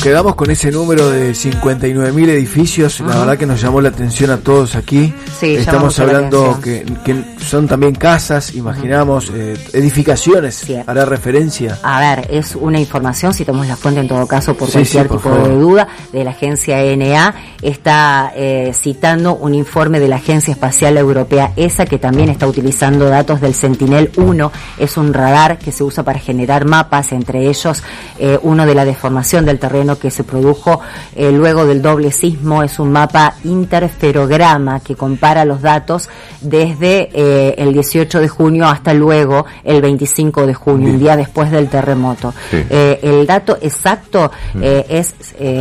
quedamos con ese número de 59.000 edificios. La verdad que nos llamó la atención a todos aquí. Sí, estamos hablando que son también casas, imaginamos, edificaciones, sí. Hará referencia. A ver, es una información, si tenemos la fuente en todo caso por cualquier tipo de duda, de la agencia ENA. Está citando un informe de la Agencia Espacial Europea, ESA, que también está utilizando datos del Sentinel-1. Es un radar que se usa para generar mapas, entre ellos uno de la deformación del terreno que se produjo luego del doble sismo. Es un mapa interferograma que compara los datos desde el 18 de junio hasta luego el 25 de junio, un día después del terremoto. Sí. El dato exacto es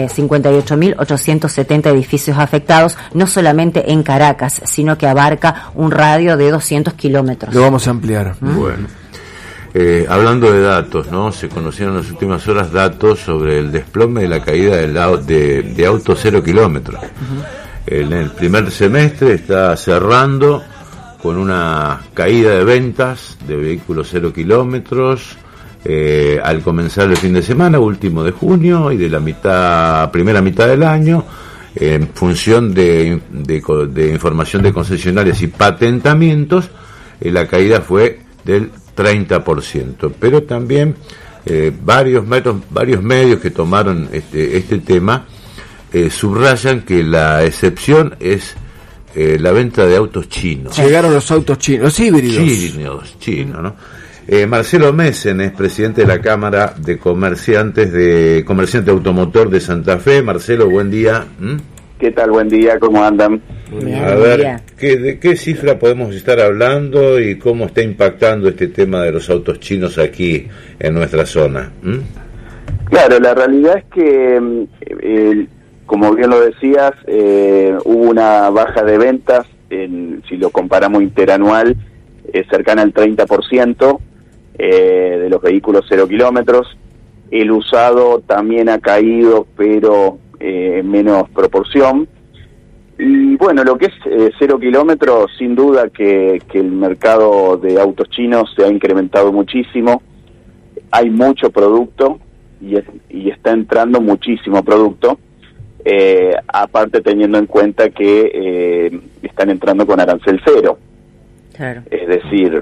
58.870 edificios afectados, no solamente en Caracas, sino que abarca un radio de 200 kilómetros. Lo vamos a ampliar. Bueno. Hablando de datos, ¿no? Se conocieron en las últimas horas datos sobre el desplome de la caída de autos 0 kilómetros. En el primer semestre está cerrando con una caída de ventas de vehículos 0 kilómetros al comenzar el fin de semana, último de junio, y de la primera mitad del año, en función de información de concesionarios y patentamientos, la caída fue del 30%, pero también varios medios que tomaron este tema subrayan que la excepción es la venta de autos chinos. Llegaron los autos chinos, los híbridos. Chinos, ¿no? Marcelo Messen es presidente de la Cámara de Comerciante Automotor de Santa Fe. Marcelo, buen día. ¿Qué tal? Buen día, ¿cómo andan? A ver, ¿de qué cifra podemos estar hablando y cómo está impactando este tema de los autos chinos aquí en nuestra zona? Claro, la realidad es que, como bien lo decías, hubo una baja de ventas, si lo comparamos interanual, cercana al 30% de los vehículos 0 kilómetros. El usado también ha caído, pero en menos proporción. Y bueno, lo que es 0 kilómetros, sin duda que el mercado de autos chinos se ha incrementado muchísimo. Hay mucho producto y está entrando muchísimo producto, aparte teniendo en cuenta que están entrando con arancel cero. Claro. Es decir,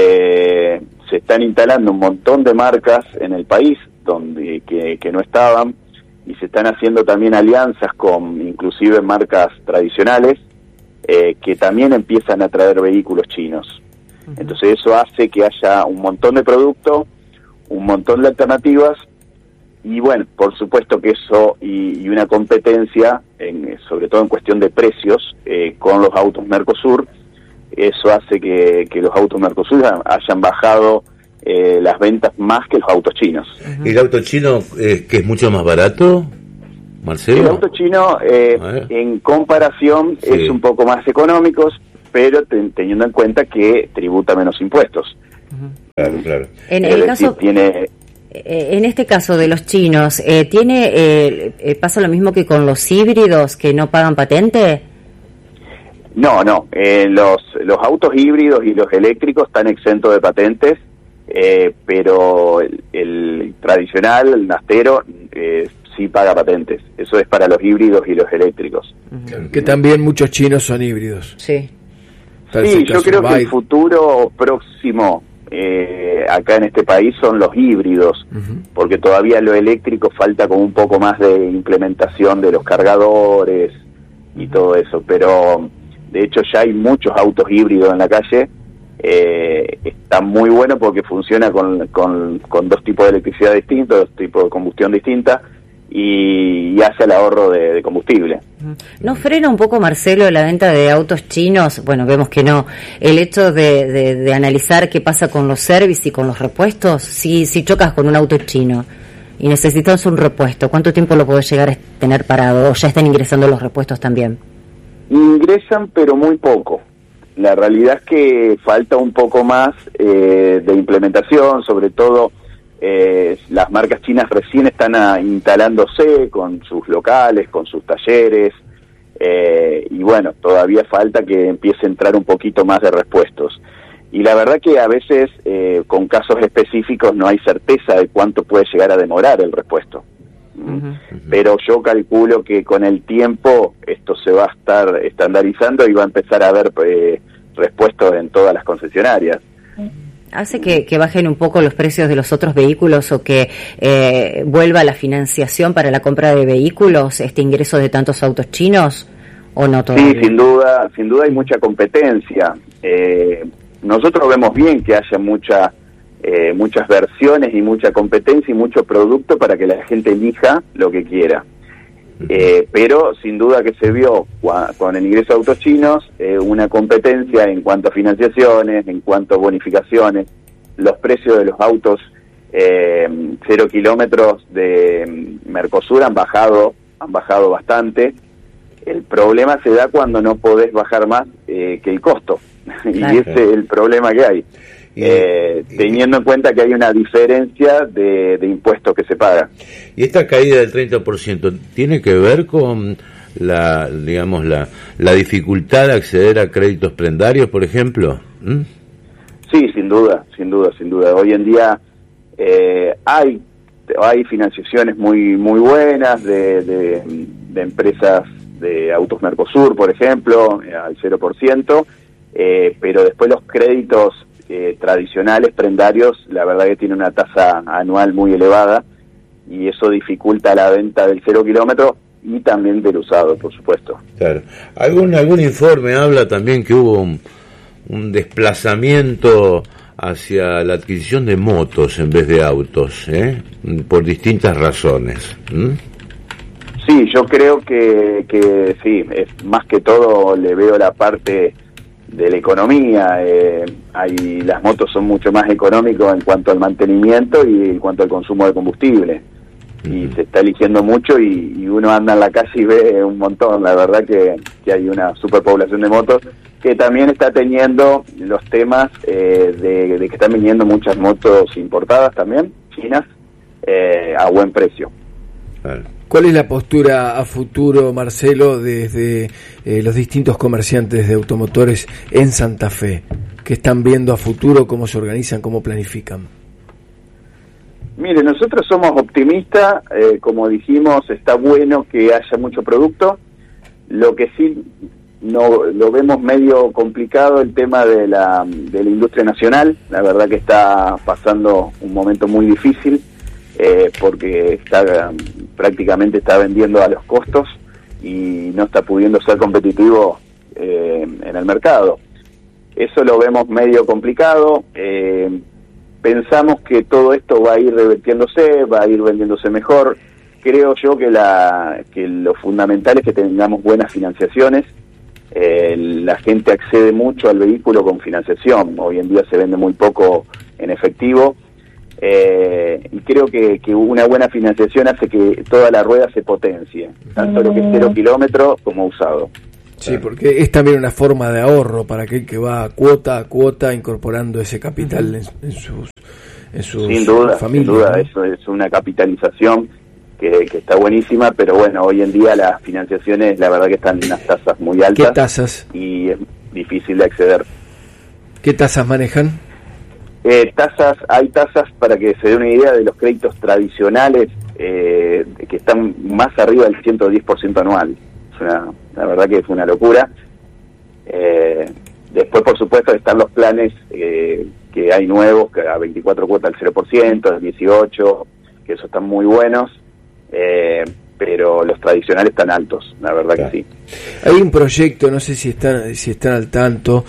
se están instalando un montón de marcas en el país que no estaban, y se están haciendo también alianzas con inclusive marcas tradicionales que también empiezan a traer vehículos chinos. Entonces eso hace que haya un montón de producto, un montón de alternativas, y bueno, por supuesto que eso y una competencia, sobre todo en cuestión de precios, con los autos Mercosur. Eso hace que los autos Mercosur hayan bajado las ventas más que los autos chinos. ¿El auto chino que es mucho más barato, Marcelo? El auto chino, en comparación, sí, es un poco más económico, pero teniendo en cuenta que tributa menos impuestos. Claro. En el caso... En este caso de los chinos, ¿pasa lo mismo que con los híbridos que no pagan patente? No. Los autos híbridos y los eléctricos están exentos de patentes, pero el tradicional, el nastero, sí paga patentes. Eso es para los híbridos y los eléctricos. Que también muchos chinos son híbridos. Sí. Sí, yo creo que el futuro próximo acá en este país son los híbridos, porque todavía lo eléctrico falta como un poco más de implementación de los cargadores y todo eso, pero de hecho ya hay muchos autos híbridos en la calle. Está muy bueno porque funciona con dos tipos de electricidad distintos, dos tipos de combustión distinta, y hace el ahorro de combustible. ¿No frena un poco, Marcelo, la venta de autos chinos? Bueno, vemos que no. El hecho de analizar qué pasa con los service y con los repuestos, si chocas con un auto chino y necesitas un repuesto, ¿cuánto tiempo lo puedes llegar a tener parado? ¿O ya están ingresando los repuestos también? Ingresan, pero muy poco. La realidad es que falta un poco más de implementación, sobre todo las marcas chinas recién están instalándose con sus locales, con sus talleres, y bueno, todavía falta que empiece a entrar un poquito más de repuestos. Y la verdad que a veces con casos específicos no hay certeza de cuánto puede llegar a demorar el repuesto. Pero yo calculo que con el tiempo esto se va a estar estandarizando y va a empezar a haber repuestos en todas las concesionarias. ¿Hace que bajen un poco los precios de los otros vehículos o que vuelva la financiación para la compra de vehículos, este ingreso de tantos autos chinos, o no todavía? Sí, sin duda hay mucha competencia. Nosotros vemos bien que haya muchas versiones y mucha competencia y mucho producto para que la gente elija lo que quiera. Pero sin duda que se vio con el ingreso de autos chinos una competencia en cuanto a financiaciones, en cuanto a bonificaciones. Los precios de los autos 0 kilómetros de Mercosur han bajado bastante. El problema se da cuando no podés bajar más que el costo. Claro. Y ese es el problema que hay. Teniendo en cuenta que hay una diferencia de impuestos que se paga. ¿Y esta caída del 30% tiene que ver con la dificultad de acceder a créditos prendarios, por ejemplo? Sí, sin duda. Hoy en día hay financiaciones muy buenas de empresas de Autos Mercosur, por ejemplo, al 0%, pero después los créditos tradicionales, prendarios, la verdad que tiene una tasa anual muy elevada y eso dificulta la venta del 0 kilómetro y también del usado, por supuesto. Claro. Algún informe habla también que hubo un desplazamiento hacia la adquisición de motos en vez de autos, por distintas razones. Sí, yo creo que sí, es más que todo le veo la parte de la economía. Las motos son mucho más económicos en cuanto al mantenimiento y en cuanto al consumo de combustible. Y se está eligiendo mucho y uno anda en la calle y ve un montón. La verdad que hay una superpoblación de motos que también está teniendo los temas de que están viniendo muchas motos importadas también, chinas, a buen precio. Claro. ¿Cuál es la postura a futuro, Marcelo, desde los distintos comerciantes de automotores en Santa Fe? ¿Qué están viendo a futuro? ¿Cómo se organizan? ¿Cómo planifican? Mire, nosotros somos optimistas. Como dijimos, está bueno que haya mucho producto. Lo que sí no lo vemos medio complicado el tema de la industria nacional. La verdad que está pasando un momento muy difícil. Porque prácticamente está vendiendo a los costos y no está pudiendo ser competitivo en el mercado. Eso lo vemos medio complicado. Pensamos que todo esto va a ir revertiéndose, va a ir vendiéndose mejor. Creo yo que lo fundamental es que tengamos buenas financiaciones. La gente accede mucho al vehículo con financiación. Hoy en día se vende muy poco en efectivo. Y creo que una buena financiación hace que toda la rueda se potencie, tanto lo que es 0 kilómetros como usado. Sí, porque es también una forma de ahorro para aquel que va cuota a cuota incorporando ese capital en sus sin duda, familias. Sin duda, ¿no? Eso es una capitalización que está buenísima, pero bueno, hoy en día las financiaciones la verdad que están en unas tasas muy altas. ¿Qué tasas? Y es difícil de acceder. ¿Qué tasas manejan? Hay tasas, para que se dé una idea, de los créditos tradicionales que están más arriba del 110% anual. La verdad que es una locura. Después, por supuesto, están los planes que hay nuevos, que a 24 cuotas al 0%, al 18%, que esos están muy buenos. Pero los tradicionales están altos, la verdad que sí. Hay un proyecto, no sé si están al tanto,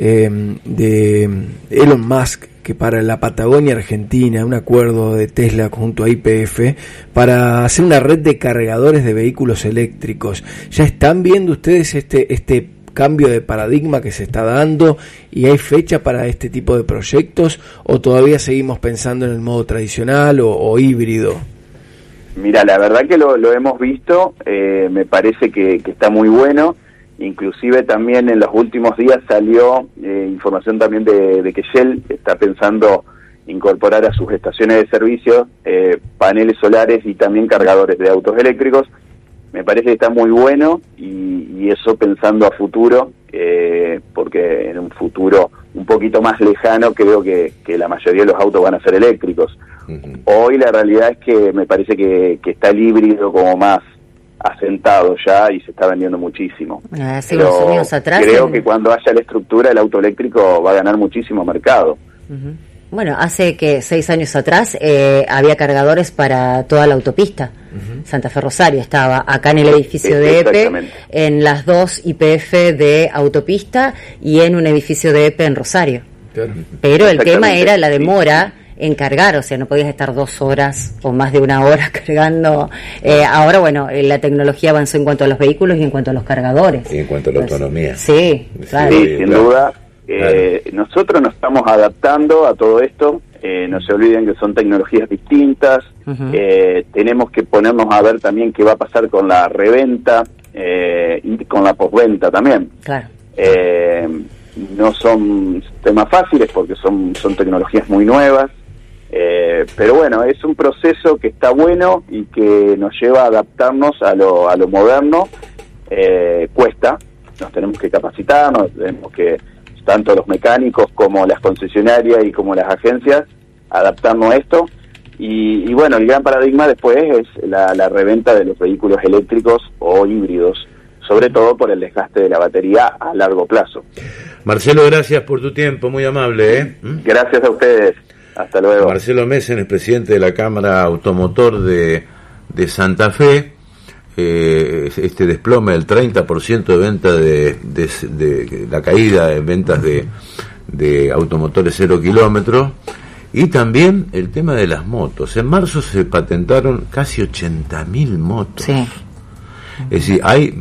de Elon Musk, que para la Patagonia Argentina, un acuerdo de Tesla junto a YPF, para hacer una red de cargadores de vehículos eléctricos. ¿Ya están viendo ustedes este cambio de paradigma que se está dando y hay fecha para este tipo de proyectos, o todavía seguimos pensando en el modo tradicional o híbrido? Mira, la verdad que lo hemos visto, me parece que está muy bueno. Inclusive también en los últimos días salió información también de que Shell está pensando incorporar a sus estaciones de servicio paneles solares y también cargadores de autos eléctricos. Me parece que está muy bueno y eso, pensando a futuro, porque en un futuro un poquito más lejano creo que la mayoría de los autos van a ser eléctricos. Uh-huh. Hoy la realidad es que me parece que está el híbrido como más asentado ya y se está vendiendo muchísimo. Hace unos años atrás creo que cuando haya la estructura el auto eléctrico va a ganar muchísimo mercado. Uh-huh. Bueno, hace que 6 años atrás había cargadores para toda la autopista. Uh-huh. Santa Fe Rosario estaba acá en el edificio de EPE, en las 2 YPF de autopista y en un edificio de EPE en Rosario. Claro. Pero el tema era la demora en cargar, o sea, no podías estar 2 horas o más de 1 hora cargando. Ahora, bueno, la tecnología avanzó en cuanto a los vehículos y en cuanto a los cargadores. Y en cuanto a la autonomía. Sí, claro. Sí, sin duda. Nosotros nos estamos adaptando a todo esto. No se olviden que son tecnologías distintas. Uh-huh. Tenemos que ponernos a ver también qué va a pasar con la reventa y con la postventa también. Claro. No son temas fáciles porque son tecnologías muy nuevas. Pero bueno, es un proceso que está bueno y que nos lleva a adaptarnos a lo moderno. Cuesta, nos tenemos que capacitar, nos tenemos que, tanto los mecánicos como las concesionarias y como las agencias, adaptarnos a esto. Y bueno, el gran paradigma después es la reventa de los vehículos eléctricos o híbridos, sobre todo por el desgaste de la batería a largo plazo. Marcelo, gracias por tu tiempo, muy amable, ¿eh? Gracias a ustedes, hasta luego. Marcelo Messen es presidente de la Cámara Automotor de Santa Fe. Este desplome del 30% de venta de la caída en ventas de automotores 0 kilómetros, y también el tema de las motos. En marzo se patentaron casi 80.000 motos. Sí. Es decir, hay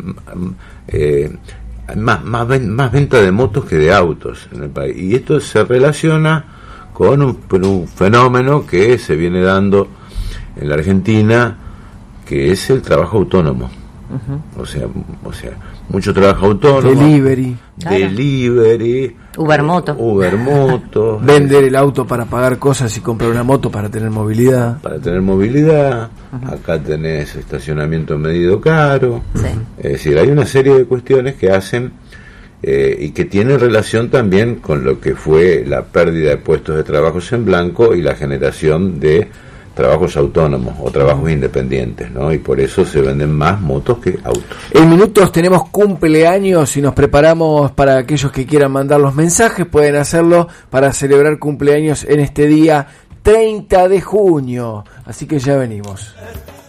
más venta de motos que de autos en el país, y esto se relaciona con un fenómeno que se viene dando en la Argentina, que es el trabajo autónomo. Uh-huh. O sea, mucho trabajo autónomo. Delivery. Uber Moto. Vender el auto para pagar cosas y comprar una moto para tener movilidad. Uh-huh. Acá tenés estacionamiento medido caro. Sí. Es decir, hay una serie de cuestiones que hacen y que tienen relación también con lo que fue la pérdida de puestos de trabajos en blanco y la generación de trabajos autónomos o trabajos independientes, ¿no? Y por eso se venden más motos que autos. En minutos tenemos cumpleaños y nos preparamos para aquellos que quieran mandar los mensajes, pueden hacerlo para celebrar cumpleaños en este día 30 de junio. Así que ya venimos.